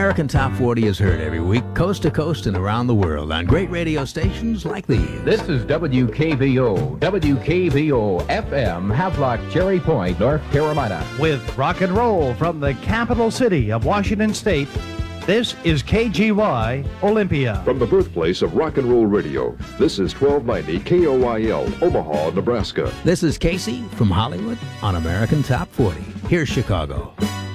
American Top 40 is heard every week, coast to coast and around the world on great radio stations like these. This is WKVO, WKVO-FM, Havelock, Cherry Point, North Carolina. With rock and roll from the capital city of Washington State, this is KGY Olympia. From the birthplace of rock and roll radio, this is 1290 KOIL, Omaha, Nebraska. This is Casey from Hollywood on American Top 40. Here's Chicago.